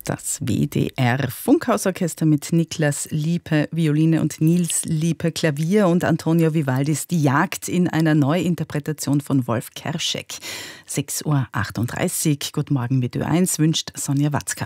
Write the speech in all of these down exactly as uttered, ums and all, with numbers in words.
Das W D R Funkhausorchester mit Niklas Liepe Violine und Nils Liepe Klavier und Antonio Vivaldis Die Jagd in einer Neuinterpretation von Wolf Kerschek. sechs Uhr achtunddreißig. Guten Morgen mit Ö eins wünscht Sonja Watzka.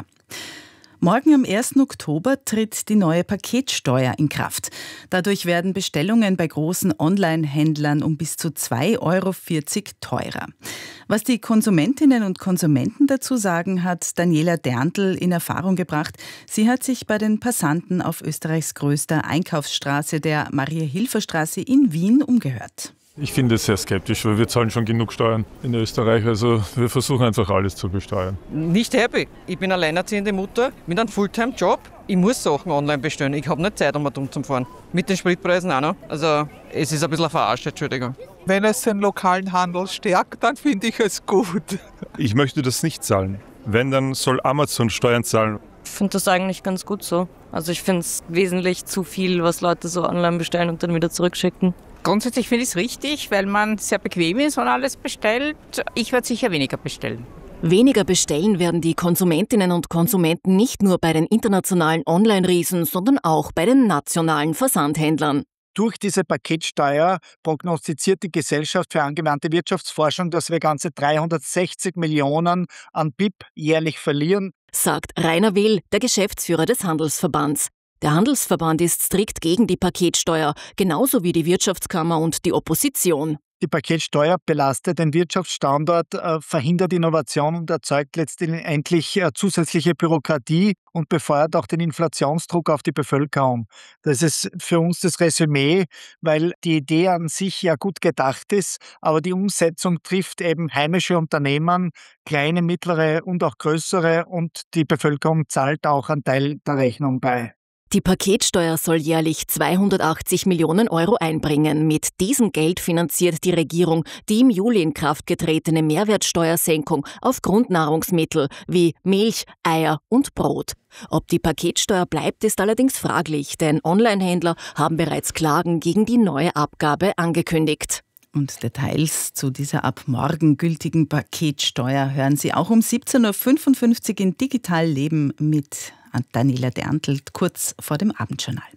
Morgen am ersten Oktober tritt die neue Paketsteuer in Kraft. Dadurch werden Bestellungen bei großen Online-Händlern um bis zu zwei Euro vierzig teurer. Was die Konsumentinnen und Konsumenten dazu sagen, hat Daniela Derntl in Erfahrung gebracht. Sie hat sich bei den Passanten auf Österreichs größter Einkaufsstraße, der Maria-Hilfer-Straße in Wien, umgehört. Ich finde es sehr skeptisch, weil wir zahlen schon genug Steuern in Österreich. Also wir versuchen einfach alles zu besteuern. Nicht happy. Ich bin alleinerziehende Mutter mit einem Fulltime-Job. Ich muss Sachen online bestellen. Ich habe nicht Zeit, um dumm zu fahren. Mit den Spritpreisen auch noch. Also es ist ein bisschen verarscht, Entschuldigung. Wenn es den lokalen Handel stärkt, dann finde ich es gut. Ich möchte das nicht zahlen. Wenn, dann soll Amazon Steuern zahlen. Ich finde das eigentlich ganz gut so. Also ich finde es wesentlich zu viel, was Leute so online bestellen und dann wieder zurückschicken. Grundsätzlich finde ich es richtig, weil man sehr bequem ist und alles bestellt. Ich werde sicher weniger bestellen. Weniger bestellen werden die Konsumentinnen und Konsumenten nicht nur bei den internationalen Online-Riesen, sondern auch bei den nationalen Versandhändlern. Durch diese Paketsteuer prognostiziert die Gesellschaft für angewandte Wirtschaftsforschung, dass wir ganze dreihundertsechzig Millionen an B I P jährlich verlieren, sagt Rainer Will, der Geschäftsführer des Handelsverbands. Der Handelsverband ist strikt gegen die Paketsteuer, genauso wie die Wirtschaftskammer und die Opposition. Die Paketsteuer belastet den Wirtschaftsstandort, äh, verhindert Innovation und erzeugt letztendlich äh, zusätzliche Bürokratie und befeuert auch den Inflationsdruck auf die Bevölkerung. Das ist für uns das Resümee, weil die Idee an sich ja gut gedacht ist, aber die Umsetzung trifft eben heimische Unternehmen, kleine, mittlere und auch größere, und die Bevölkerung zahlt auch einen Teil der Rechnung bei. Die Paketsteuer soll jährlich zweihundertachtzig Millionen Euro einbringen. Mit diesem Geld finanziert die Regierung die im Juli in Kraft getretene Mehrwertsteuersenkung auf Grundnahrungsmittel wie Milch, Eier und Brot. Ob die Paketsteuer bleibt, ist allerdings fraglich, denn Onlinehändler haben bereits Klagen gegen die neue Abgabe angekündigt. Und Details zu dieser ab morgen gültigen Paketsteuer hören Sie auch um siebzehn Uhr fünfundfünfzig in Digital Leben mit Daniela Derntl kurz vor dem Abendjournal.